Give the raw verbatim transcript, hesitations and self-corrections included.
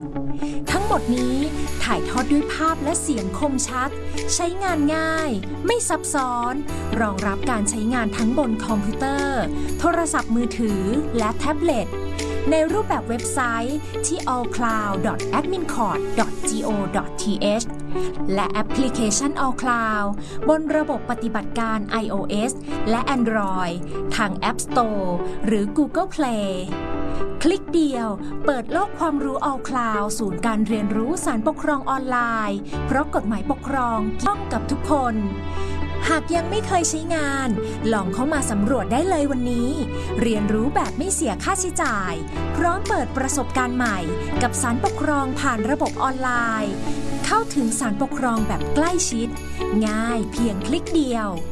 ทั้งหมดนี้ถ่ายทอดด้วยภาพและเสียงคมชัดใช้งานง่ายไม่ซับซ้อนรองรับการใช้งานทั้งบนคอมพิวเตอร์โทรศัพท์มือถือและแท็บเล็ตในรูปแบบเว็บไซต์ที่ ออล คลาวด์ ดอท แอดมินคอร์ด ดอท จี โอ ดอท ที เอช และแอปพลิเคชัน ออล คลาวด์ บนระบบปฏิบัติการ iOS และ Android ทาง App Store หรือ Google Play คลิกเดียวเปิดโลกความรู้ ออล คลาวด์ ศูนย์การเรียนรู้ศาลปกครองออนไลน์เพราะกฎหมายปกครองต้องกับทุกคนหากยังไม่เคยใช้งานลองเข้ามาสำรวจได้เลยวันนี้เรียนรู้แบบไม่เสียค่าใช้จ่ายพร้อมเปิดประสบการณ์ใหม่กับศาลปกครองผ่านระบบออนไลน์เข้าถึงศาลปกครองแบบใกล้ชิดง่ายเพียงคลิกเดียว